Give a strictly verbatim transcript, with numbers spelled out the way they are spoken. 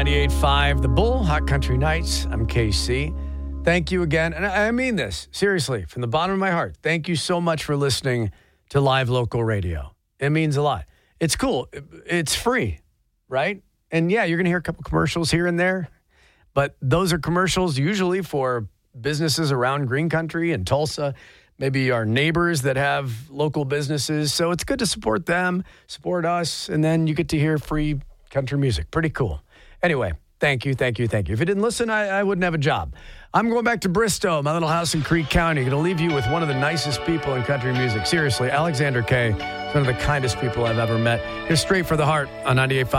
ninety-eight point five The Bull, Hot Country Nights. I'm K C. Thank you again. And I mean this, seriously, from the bottom of my heart. Thank you so much for listening to Live Local Radio. It means a lot. It's cool. It's free, right? And yeah, you're going to hear a couple commercials here and there, but those are commercials usually for businesses around Green Country and Tulsa, maybe our neighbors that have local businesses. So it's good to support them, support us, and then you get to hear free country music. Pretty cool. Anyway, thank you, thank you, thank you. If you didn't listen, I, I wouldn't have a job. I'm going back to Bristow, my little house in Creek County. Going to leave you with one of the nicest people in country music. Seriously, Alexander Kay is one of the kindest people I've ever met. Here's Straight for the Heart on ninety-eight point five